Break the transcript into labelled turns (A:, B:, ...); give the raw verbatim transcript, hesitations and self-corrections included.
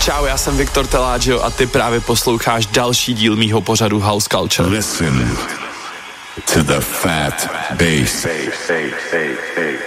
A: Čau, já jsem Viktor Telaggio a ty právě posloucháš další díl mýho pořadu House Culture.
B: Listen to the fat bass.